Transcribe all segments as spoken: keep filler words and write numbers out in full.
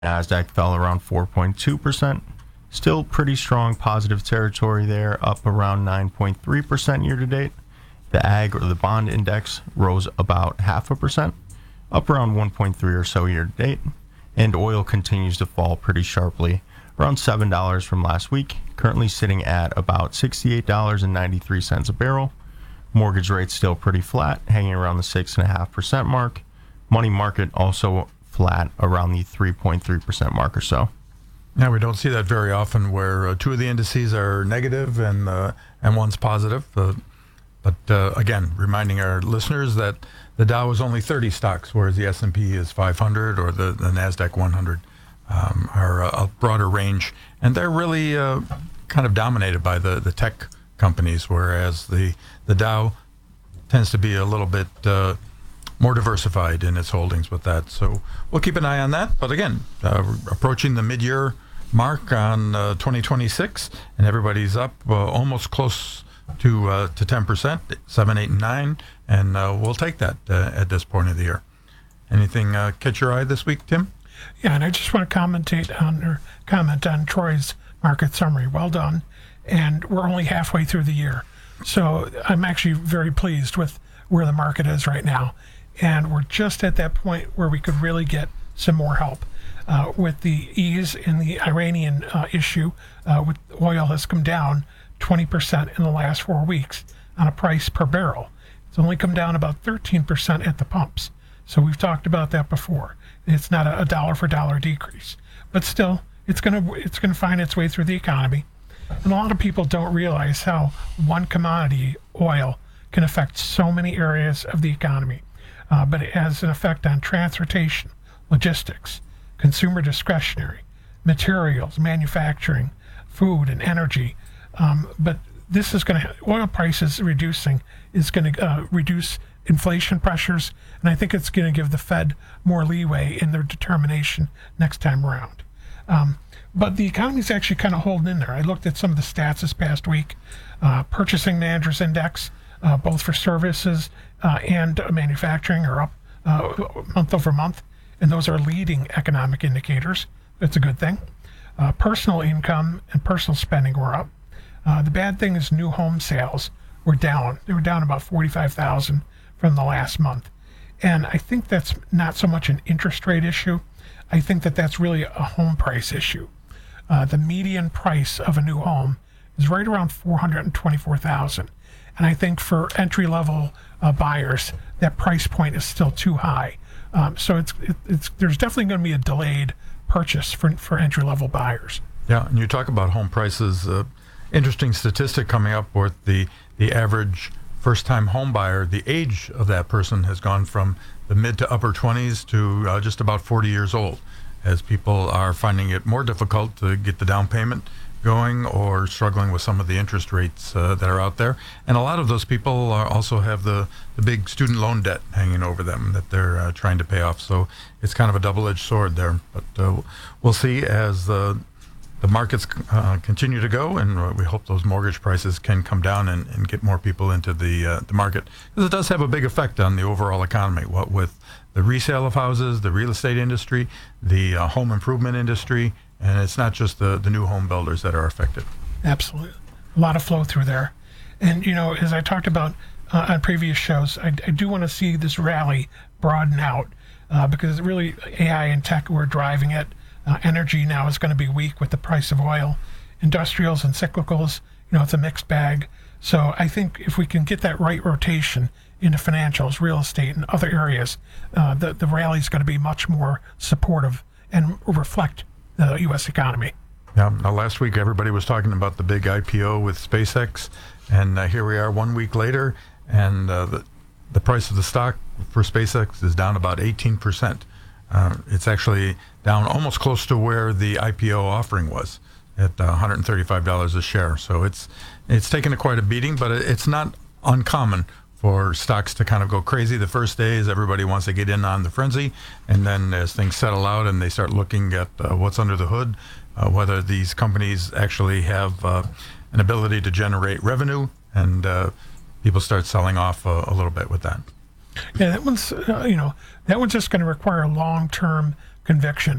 NASDAQ fell around four point two percent. Still pretty strong positive territory there, up around nine point three percent year to date. The ag or the bond index rose about half a percent, up around one point three or so year to date. And oil continues to fall pretty sharply, around seven dollars from last week, currently sitting at about sixty-eight dollars and ninety-three cents a barrel. Mortgage rates still pretty flat, hanging around the six point five percent mark. Money market also flat around the three point three percent mark or so. Yeah, we don't see that very often where uh, two of the indices are negative and uh, and one's positive. Uh, but uh, again, reminding our listeners that the Dow is only thirty stocks, whereas the S and P is five hundred, or the, the NASDAQ one hundred um, are a, a broader range. And they're really uh, kind of dominated by the, the tech companies, whereas the, the Dow tends to be a little bit uh, more diversified in its holdings with that. So we'll keep an eye on that. But again, uh, we're approaching the mid-year mark on uh, twenty twenty-six, and everybody's up uh, almost close to uh, to ten percent, seven, eight, and nine, and uh, we'll take that uh, at this point of the year. Anything uh, catch your eye this week, Tim? Yeah, and I just want to commentate on or comment on Troy's market summary. Well done, and we're only halfway through the year, so I'm actually very pleased with where the market is right now, and we're just at that point where we could really get some more help. Uh, with the ease in the Iranian uh, issue, uh, with oil has come down twenty percent in the last four weeks on a price per barrel. It's only come down about thirteen percent at the pumps. So we've talked about that before. It's not a, a dollar for dollar decrease, but still, it's going to it's going to find its way through the economy. And a lot of people don't realize how one commodity, oil, can affect so many areas of the economy. Uh, but it has an effect on transportation, logistics, consumer discretionary, materials, manufacturing, food, and energy. Um, but this is going to, oil prices reducing is going to uh, reduce inflation pressures, and I think it's going to give the Fed more leeway in their determination next time around. Um, but the economy's actually kind of holding in there. I looked at some of the stats this past week. Uh, Purchasing Managers Index, uh, both for services uh, and uh, manufacturing, are up uh, month over month, and those are leading economic indicators. That's a good thing. Uh, personal income and personal spending were up. Uh, the bad thing is new home sales were down. They were down about forty-five thousand from the last month. And I think that's not so much an interest rate issue. I think that that's really a home price issue. Uh, the median price of a new home is right around four hundred twenty-four thousand dollars. And I think for entry-level uh, buyers, that price point is still too high. Um, so it's, it, it's there's definitely going to be a delayed purchase for, for entry-level buyers. Yeah, and you talk about home prices. Uh, interesting statistic coming up with the, the average first-time home buyer. The age of that person has gone from the mid to upper twenties to uh, just about forty years old, as people are finding it more difficult to get the down payment going or struggling with some of the interest rates uh, that are out there. And a lot of those people are also have the, the big student loan debt hanging over them that they're uh, trying to pay off. So it's kind of a double-edged sword there. But uh, we'll see as the the markets uh, continue to go, and we hope those mortgage prices can come down and, and get more people into the uh, the market, because it does have a big effect on the overall economy. What with the resale of houses, the real estate industry, the uh, home improvement industry, and it's not just the, the new home builders that are affected. Absolutely. A lot of flow through there. And, you know, as I talked about uh, on previous shows, I, I do want to see this rally broaden out uh, because really A I and tech were driving it. Uh, energy now is going to be weak with the price of oil. Industrials and cyclicals, you know, it's a mixed bag. So I think if we can get that right rotation into financials, real estate, and other areas, uh, the, the rally is going to be much more supportive and reflect the U S economy. Yeah. Now, last week, everybody was talking about the big I P O with SpaceX, and uh, here we are one week later, and uh, the, the price of the stock for SpaceX is down about eighteen percent. Uh, it's actually down almost close to where the I P O offering was, at uh, one hundred thirty-five dollars a share. So it's it's taken a quite a beating, but it's not uncommon for stocks to kind of go crazy the first day as everybody wants to get in on the frenzy, and then as things settle out and they start looking at uh, what's under the hood, uh, whether these companies actually have uh, an ability to generate revenue, and uh, people start selling off a, a little bit with that. Yeah, that one's uh, you know that one's just going to require long-term conviction.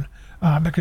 uh, because